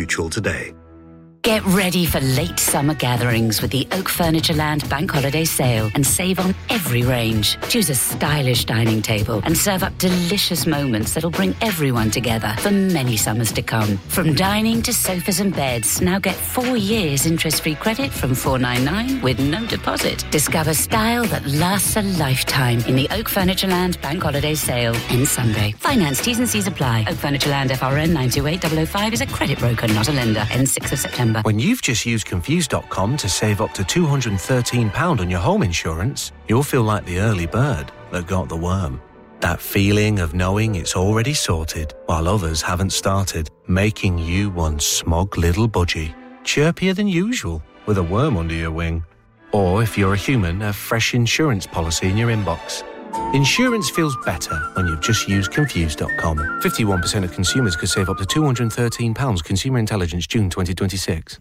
neutral today. Get ready for late summer gatherings with the Oak Furnitureland Bank Holiday Sale and save on every range. Choose a stylish dining table and serve up delicious moments that'll bring everyone together for many summers to come. From dining to sofas and beds, now get 4 years interest-free credit from $499 with no deposit. Discover style that lasts a lifetime in the Oak Furnitureland Bank Holiday Sale. Ends Sunday. Finance T's and C's apply. Oak Furnitureland FRN 928005 is a credit broker, not a lender. Ends 6th of September. When you've just used Confused.com to save up to £213 on your home insurance, you'll feel like the early bird that got the worm. That feeling of knowing it's already sorted while others haven't started, making you one smug little budgie, chirpier than usual with a worm under your wing. Or if you're a human, a fresh insurance policy in your inbox. Insurance feels better when you've just used Confused.com. 51% of consumers could save up to £213. Consumer Intelligence, June 2026.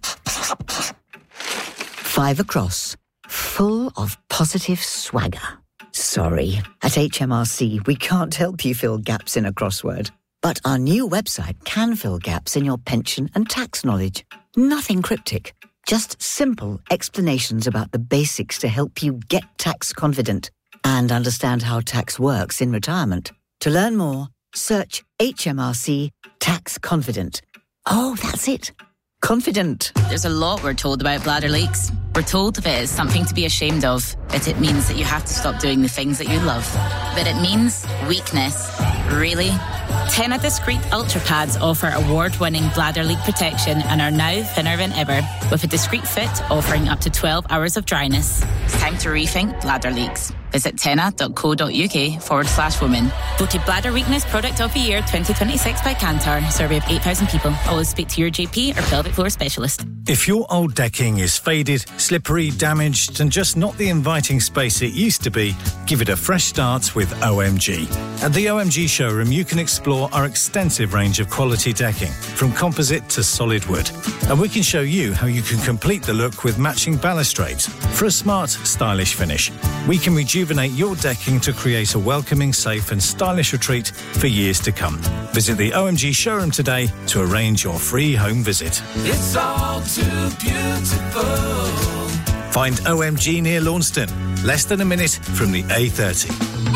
5 across. Full of positive swagger. Sorry. At HMRC, we can't help you fill gaps in a crossword. But our new website can fill gaps in your pension and tax knowledge. Nothing cryptic. Just simple explanations about the basics to help you get tax confident and understand how tax works in retirement. To learn more, search HMRC Tax Confident. Oh, that's it. Confident. There's a lot we're told about bladder leaks. We're told that it is something to be ashamed of, that it means that you have to stop doing the things that you love. But it means weakness. Really? TENA Discreet Ultra Pads offer award-winning bladder leak protection and are now thinner than ever, with a discreet fit offering up to 12 hours of dryness. It's time to rethink bladder leaks. Visit tena.co.uk/women. Voted Bladder Weakness Product of the Year 2026 by Kantar. Survey of 8,000 people. Always speak to your GP or pelvic floor specialist. If your old decking is faded, slippery, damaged and just not the inviting space it used to be, give it a fresh start with OMG. At the OMG showroom, you can explore our extensive range of quality decking, from composite to solid wood. And we can show you how you can complete the look with matching balustrades for a smart, stylish finish. We can rejuvenate your decking to create a welcoming, safe and stylish retreat for years to come. Visit the OMG showroom today to arrange your free home visit. It's all too beautiful. Find OMG near Launceston, less than a minute from the A30.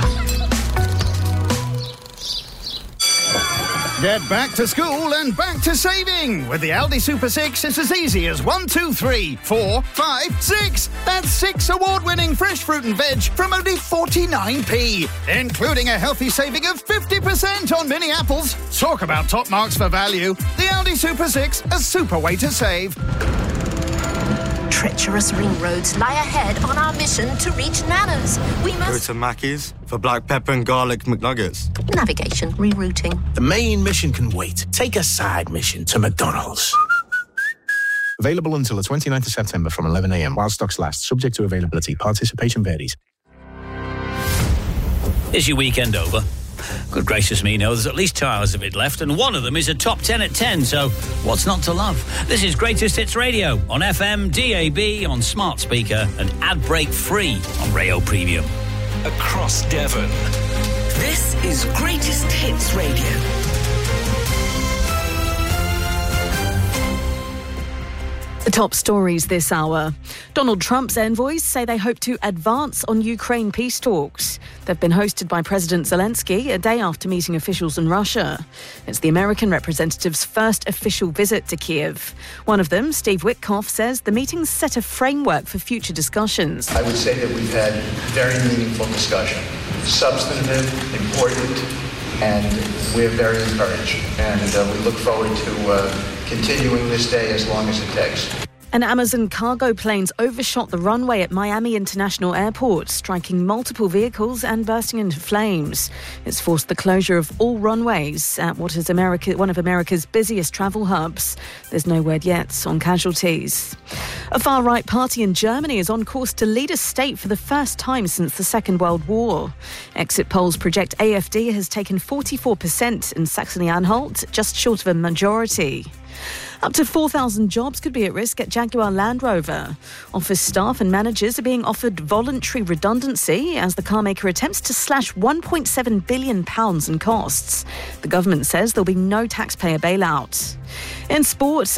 Get back to school and back to saving. With the Aldi Super 6, it's as easy as 1, 2, 3, 4, 5, 6. That's 6 award-winning fresh fruit and veg from only 49p, including a healthy saving of 50% on mini apples. Talk about top marks for value. The Aldi Super 6, a super way to save. Treacherous ring roads lie ahead on our mission to reach Nana's. We Go must... to Mackey's for black pepper and garlic McNuggets. Navigation, rerouting. The main mission can wait. Take a side mission to McDonald's. Available until the 29th of September from 11 a.m. while stocks last. Subject to availability. Participation varies. Is your weekend over? Good gracious me, no, there's at least 2 hours of it left, and one of them is a top 10 at 10, so what's not to love? This is Greatest Hits Radio on FM, DAB, on smart speaker, and ad break free on Rayo Premium. Across Devon. This is Greatest Hits Radio. The top stories this hour. Donald Trump's envoys say they hope to advance on Ukraine peace talks. They've been hosted by President Zelensky a day after meeting officials in Russia. It's the American representative's first official visit to Kiev. One of them, Steve Witkoff, says the meetings set a framework for future discussions. I would say that we've had very meaningful discussion, substantive, important, and we're very encouraged. And we look forward to continuing this day as long as it takes. An Amazon cargo plane's overshot the runway at Miami International Airport, striking multiple vehicles and bursting into flames. It's forced the closure of all runways at what is one of America's busiest travel hubs. There's no word yet on casualties. A far-right party in Germany is on course to lead a state for the first time since the Second World War. Exit polls project AfD has taken 44% in Saxony-Anhalt, just short of a majority. Up to 4,000 jobs could be at risk at Jaguar Land Rover. Office staff and managers are being offered voluntary redundancy as the carmaker attempts to slash £1.7 billion in costs. The government says there'll be no taxpayer bailout. In sport,